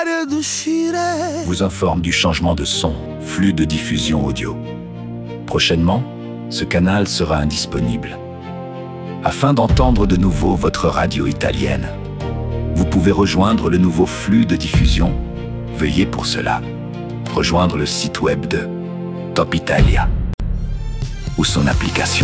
vous informe du changement de son, flux de diffusion audio. Prochainement, ce canal sera indisponible. Afin d'entendre de nouveau votre radio italienne, vous pouvez rejoindre le nouveau flux de diffusion. Veuillez pour cela rejoindre le site web de Top Italia ou son application.